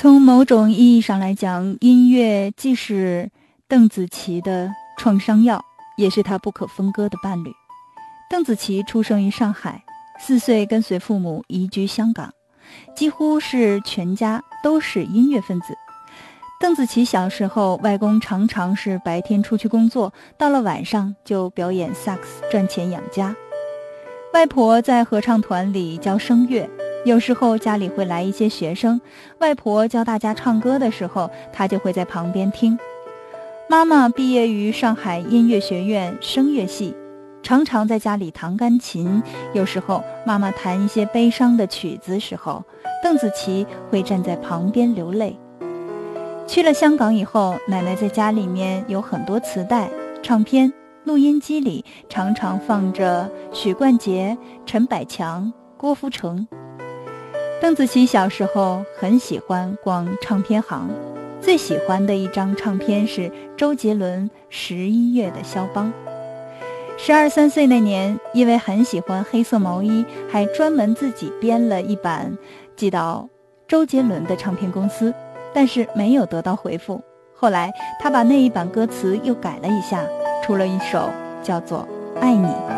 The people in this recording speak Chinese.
从某种意义上来讲，音乐既是邓紫棋的创伤药，也是她不可分割的伴侣。邓紫棋出生于上海，4岁跟随父母移居香港，几乎是全家都是音乐分子。邓紫棋小时候，外公常常是白天出去工作，到了晚上就表演萨克斯赚钱养家。外婆在合唱团里教声乐，有时候家里会来一些学生，外婆教大家唱歌的时候，她就会在旁边听。妈妈毕业于上海音乐学院声乐系，常常在家里弹钢琴，有时候妈妈弹一些悲伤的曲子时候，邓紫棋会站在旁边流泪。去了香港以后，奶奶在家里面有很多磁带、唱片，录音机里常常放着许冠杰、陈百强、郭富城。邓紫棋小时候很喜欢逛唱片行，最喜欢的一张唱片是周杰伦11月的肖邦。12、13岁那年，因为很喜欢黑色毛衣，还专门自己编了一版寄到周杰伦的唱片公司，但是没有得到回复。后来他把那一版歌词又改了一下，出了一首叫做《爱你》。